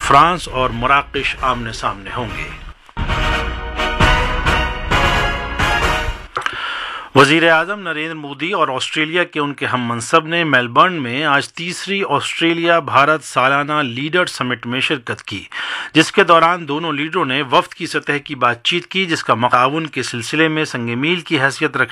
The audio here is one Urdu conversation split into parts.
فرانس اور مراکش آمنے سامنے ہوں گے۔ وزیر اعظم نریندر مودی اور آسٹریلیا کے ان کے ہم منصب نے میلبرن میں آج تیسری آسٹریلیا بھارت سالانہ لیڈر سمٹ میں شرکت کی، جس کے دوران دونوں لیڈروں نے وفد کی سطح کی بات چیت کی، جس کا تعاون کے سلسلے میں سنگ میل کی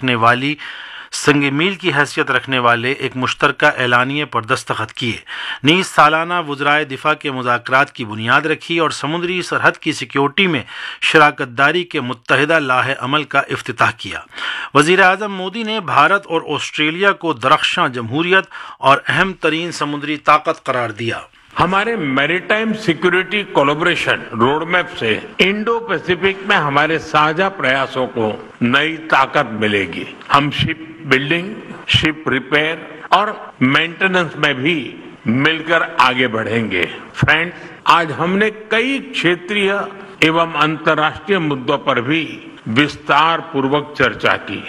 حیثیت رکھنے والے ایک مشترکہ اعلانیے پر دستخط کیے، نیز سالانہ وزرائے دفاع کے مذاکرات کی بنیاد رکھی اور سمندری سرحد کی سیکیورٹی میں شراکت داری کے متحدہ لاہ عمل کا افتتاح کیا۔ وزیر اعظم مودی نے بھارت اور آسٹریلیا کو درخشاں جمہوریت اور اہم ترین سمندری طاقت قرار دیا۔ ہمارے maritime security collaboration road map سے انڈو پیسیفک میں ہمارے ساجھا پریاسوں کو نئی طاقت ملے گی۔ ہم شپ بلڈنگ، شپ ریپیئر اور مینٹیننس میں بھی مل کر آگے بڑھیں گے۔ فرینڈز، آج ہم نے کئی چھیتریہ ایوم انترراشٹریہ مدوں پر بھی وستار پوروک چرچا کی۔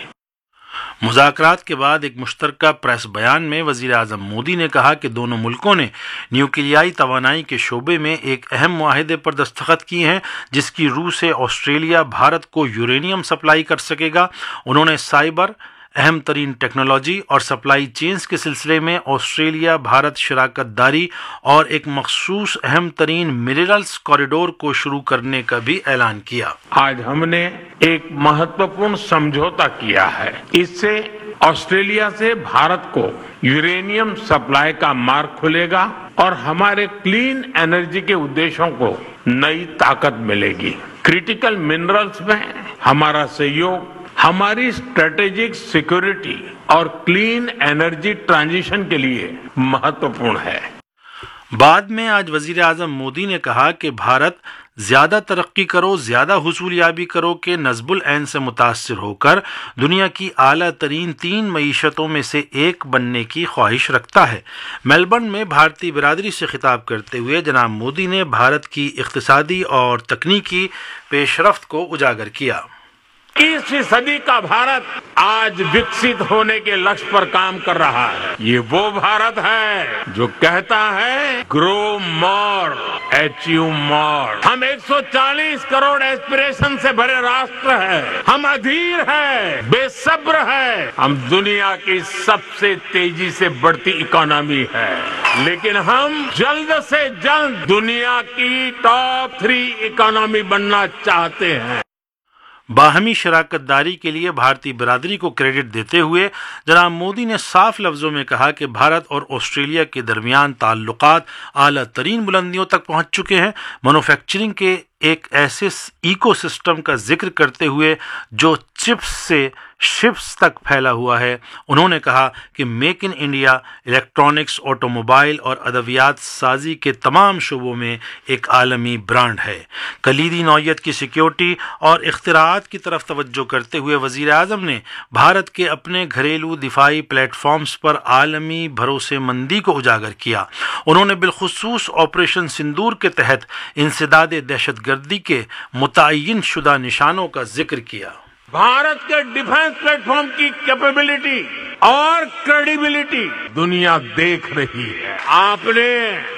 مذاکرات کے بعد ایک مشترکہ پریس بیان میں وزیر اعظم مودی نے کہا کہ دونوں ملکوں نے نیوکلیائی توانائی کے شعبے میں ایک اہم معاہدے پر دستخط کیے ہیں، جس کی روح سے آسٹریلیا بھارت کو یورینیم سپلائی کر سکے گا۔ انہوں نے سائبر، اہم ترین ٹیکنالوجی اور سپلائی چینز کے سلسلے میں آسٹریلیا بھارت شراکت داری اور ایک مخصوص اہم ترین منرلز کوریڈور کو شروع کرنے کا بھی اعلان کیا۔ آج ہم نے ایک مہتوپورن سمجھوتا کیا ہے، اس سے آسٹریلیا سے بھارت کو یورینیم سپلائی کا مارگ کھلے گا اور ہمارے کلین انرجی کے ادیشوں کو نئی طاقت ملے گی۔ کریٹیکل منرلز میں ہمارا سہیوگ ہماری اسٹریٹجک سیکورٹی اور کلین انرجی ٹرانزیشن کے لیے مہتوپورن ہے۔ بعد میں آج وزیر اعظم مودی نے کہا کہ بھارت زیادہ ترقی کرو، زیادہ حصولیابی کرو کے نصب العین سے متاثر ہو کر دنیا کی اعلیٰ ترین 3 معیشتوں میں سے ایک بننے کی خواہش رکھتا ہے۔ میلبرن میں بھارتی برادری سے خطاب کرتے ہوئے جناب مودی نے بھارت کی اقتصادی اور تکنیکی پیش رفت کو اجاگر کیا۔ 21ویں صدی کا بھارت آج وکست ہونے کے لکش پر کام کر رہا ہے۔ یہ وہ بھارت ہے جو کہتا ہے گرو مور، اچیو مور۔ ہم 140 کروڑ ایسپریشن سے بھرے راشٹر ہے، ہم ادھیر ہے، بے صبر ہے، ہم دنیا کی سب سے تیزی سے بڑھتی اکانومی ہے، لیکن ہم جلد سے جلد دنیا کی ٹاپ 3 اکانومی بننا چاہتے ہیں۔ باہمی شراکت داری کے لیے بھارتی برادری کو کریڈٹ دیتے ہوئے جناب مودی نے صاف لفظوں میں کہا کہ بھارت اور آسٹریلیا کے درمیان تعلقات اعلیٰ ترین بلندیوں تک پہنچ چکے ہیں۔ مینوفیکچرنگ کے ایک ایسے ایکو سسٹم کا ذکر کرتے ہوئے جو چپس سے شپس تک پھیلا ہوا ہے، انہوں نے کہا کہ make in India electronics, auto mobile اور ادویات سازی کے تمام شعبوں میں ایک عالمی برانڈ ہے۔ کلیدی نوعیت کی سیکیورٹی اور اختراعات کی طرف توجہ کرتے ہوئے وزیر اعظم نے بھارت کے اپنے گھریلو دفاعی پلیٹ فارمز پر عالمی بھروسے مندی کو اجاگر کیا۔ انہوں نے بالخصوص آپریشن سندور کے تحت انسداد دہشت گردی کے متعین شدہ نشانوں کا ذکر کیا۔ بھارت کے ڈیفنس پلیٹ فارم کی کیپیبلٹی اور کریڈیبلٹی دنیا دیکھ رہی ہے۔ آپ نے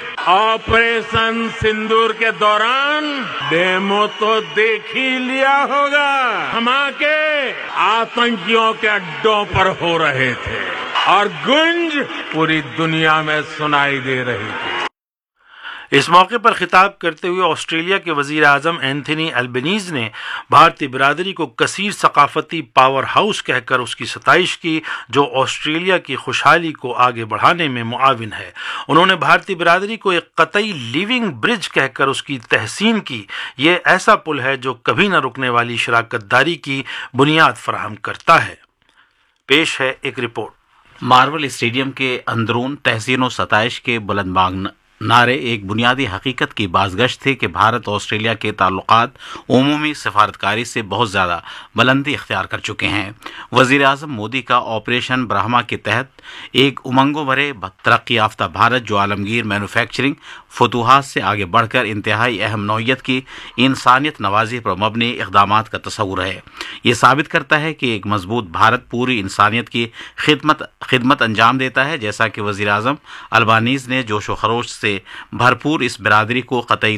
آپریشن سندور کے دوران ڈیمو تو دیکھ ہی لیا ہوگا، دھماکے آتنکیوں کے اڈوں پر ہو رہے تھے اور گونج پوری دنیا میں سنائی دے رہی تھی۔ اس موقع پر خطاب کرتے ہوئے آسٹریلیا کے وزیر اعظم اینتھونی البنیز نے بھارتی برادری کو کثیر ثقافتی پاور ہاؤس کہہ کر اس کی ستائش کی، جو آسٹریلیا کی خوشحالی کو آگے بڑھانے میں معاون ہے۔ انہوں نے بھارتی برادری کو ایک قطعی لیونگ برج کہہ کر اس کی تحسین کی۔ یہ ایسا پل ہے جو کبھی نہ رکنے والی شراکت داری کی بنیاد فراہم کرتا ہے۔ پیش ہے ایک رپورٹ۔ مارول اسٹیڈیم کے اندرون تحسین و ستائش کے بلند بانگ نعرے ایک بنیادی حقیقت کی بازگشت تھے کہ بھارت اور آسٹریلیا کے تعلقات عمومی سفارتکاری سے بہت زیادہ بلندی اختیار کر چکے ہیں۔ وزیر اعظم مودی کا آپریشن برہما کے تحت ایک امنگوں بھرے ترقی یافتہ بھارت جو عالمگیر مینوفیکچرنگ فتوحات سے آگے بڑھ کر انتہائی اہم نوعیت کی انسانیت نوازی پر مبنی اقدامات کا تصور ہے، یہ ثابت کرتا ہے کہ ایک مضبوط بھارت پوری انسانیت کی خدمت انجام دیتا ہے، جیسا کہ وزیر اعظم البانیز نے جوش و خروش سے بھرپور اس برادری کو قطعی